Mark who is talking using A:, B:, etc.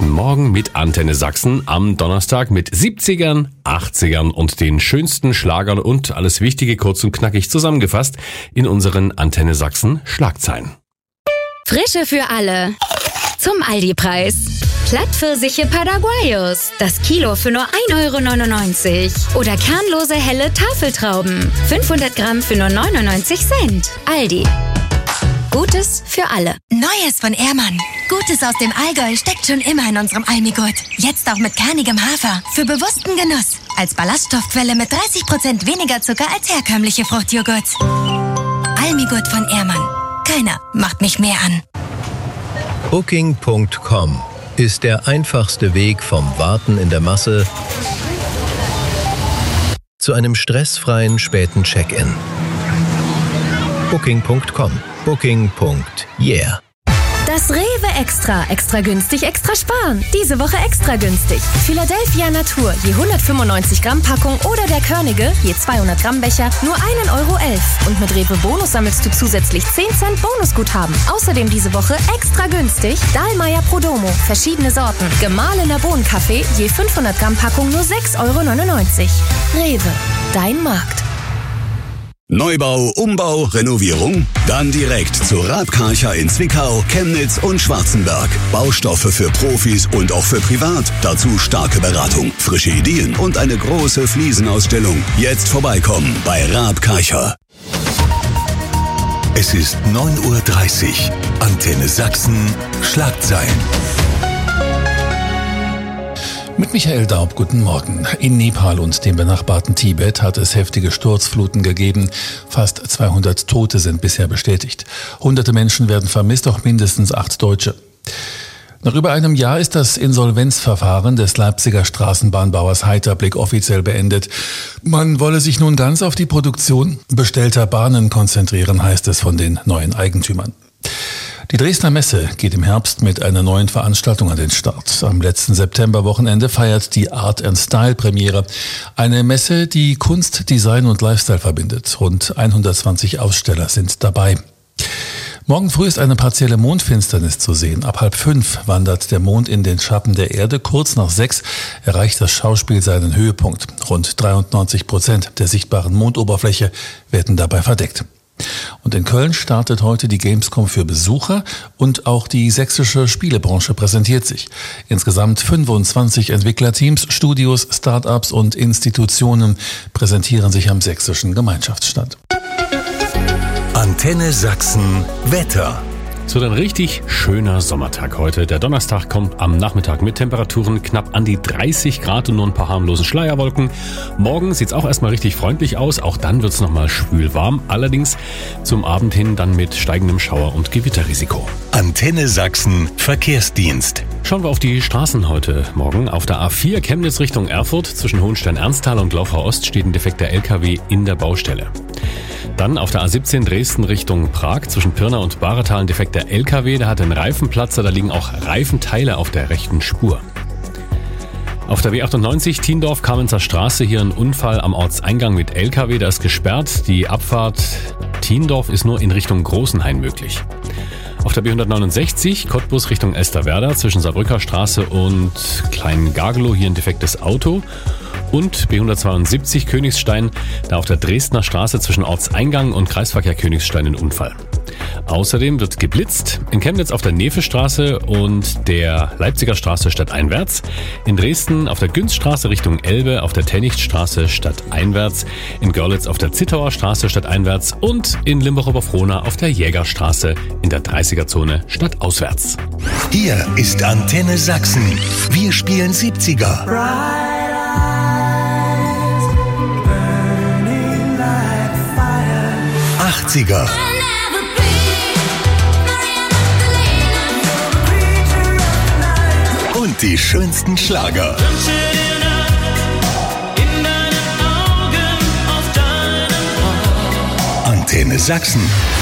A: guten Morgen mit Antenne Sachsen am Donnerstag mit 70ern, 80ern und den schönsten Schlagern und alles Wichtige kurz und knackig zusammengefasst in unseren Antenne Sachsen Schlagzeilen.
B: Frische für alle. Zum Aldi-Preis. Plattpfirsiche Paraguayos. Das Kilo für nur 1,99 €. Oder kernlose helle Tafeltrauben. 500 Gramm für nur 99 Cent. Aldi. Gutes für alle.
C: Neues von Ehrmann. Gutes aus dem Allgäu steckt schon immer in unserem Almigurt. Jetzt auch mit kernigem Hafer. Für bewussten Genuss. Als Ballaststoffquelle mit 30% weniger Zucker als herkömmliche Fruchtjoghurt. Almigurt von Ehrmann. Keiner macht mich mehr an.
D: Booking.com ist der einfachste Weg vom Warten in der Masse zu einem stressfreien späten Check-in. Booking.com. Booking.yeah.
E: Das Rewe Extra. Extra günstig, extra sparen. Diese Woche extra günstig. Philadelphia Natur, je 195 Gramm Packung oder der Körnige, je 200 Gramm Becher, nur 1,11 €. Und mit Rewe Bonus sammelst du zusätzlich 10 Cent Bonusguthaben. Außerdem diese Woche extra günstig Dahlmeier Prodomo, verschiedene Sorten. Gemahlener Bohnenkaffee, je 500 Gramm Packung, nur 6,99 €. Rewe, dein Markt.
F: Neubau, Umbau, Renovierung? Dann direkt zu Raab Karcher in Zwickau, Chemnitz und Schwarzenberg. Baustoffe für Profis und auch für privat. Dazu starke Beratung, frische Ideen und eine große Fliesenausstellung. Jetzt vorbeikommen bei Raab Karcher.
G: Es ist 9:30 Uhr. Antenne Sachsen, Schlagzeilen.
H: Mit Michael Daub, guten Morgen. In Nepal und dem benachbarten Tibet hat es heftige Sturzfluten gegeben. Fast 200 Tote sind bisher bestätigt. Hunderte Menschen werden vermisst, auch mindestens 8 Deutsche. Nach über einem Jahr ist das Insolvenzverfahren des Leipziger Straßenbahnbauers Heiterblick offiziell beendet. Man wolle sich nun ganz auf die Produktion bestellter Bahnen konzentrieren, heißt es von den neuen Eigentümern. Die Dresdner Messe geht im Herbst mit einer neuen Veranstaltung an den Start. Am letzten Septemberwochenende feiert die Art & Style Premiere. Eine Messe, die Kunst, Design und Lifestyle verbindet. Rund 120 Aussteller sind dabei. Morgen früh ist eine partielle Mondfinsternis zu sehen. Ab 4:30 wandert der Mond in den Schatten der Erde. Kurz nach 6 erreicht das Schauspiel seinen Höhepunkt. Rund 93% der sichtbaren Mondoberfläche werden dabei verdeckt. Und in Köln startet heute die Gamescom für Besucher und auch die sächsische Spielebranche präsentiert sich. Insgesamt 25 Entwicklerteams, Studios, Start-ups und Institutionen präsentieren sich am sächsischen Gemeinschaftsstand.
G: Antenne Sachsen Wetter.
A: So, ein richtig schöner Sommertag heute. Der Donnerstag kommt am Nachmittag mit Temperaturen knapp an die 30 Grad und nur ein paar harmlose Schleierwolken. Morgen sieht's auch erstmal richtig freundlich aus. Auch dann wird's nochmal schwül warm. Allerdings zum Abend hin dann mit steigendem Schauer- und Gewitterrisiko.
G: Antenne Sachsen Verkehrsdienst.
A: Schauen wir auf die Straßen heute Morgen. Auf der A4 Chemnitz Richtung Erfurt zwischen Hohenstein-Ernsthal und Laufau Ost steht ein defekter LKW in der Baustelle. Dann auf der A17 Dresden Richtung Prag zwischen Pirna und Bahretal ein defekter LKW. Da hat einen Reifenplatzer, da liegen auch Reifenteile auf der rechten Spur. Auf der B98 Thiendorf-Kamenzer Straße hier ein Unfall am Ortseingang mit LKW. Da ist gesperrt. Die Abfahrt Thiendorf ist nur in Richtung Großenhain möglich. Auf der B169 Cottbus Richtung Elsterwerda zwischen Saarbrücker Straße und Klein-Gargelow hier ein defektes Auto. Und B172 Königstein, da auf der Dresdner Straße zwischen Ortseingang und Kreisverkehr Königstein ein Unfall. Außerdem wird geblitzt in Chemnitz auf der Nevestraße und der Leipziger Straße stadteinwärts, in Dresden auf der Günzstraße Richtung Elbe, auf der Tennichtstraße stadteinwärts, in Görlitz auf der Zittauer Straße stadteinwärts und in Limburg-Oberfrohna auf der Jägerstraße in der 30er-Zone stadtauswärts.
G: Hier ist Antenne Sachsen. Wir spielen 70er. 80er. Und die schönsten Schlager. Antenne Sachsen.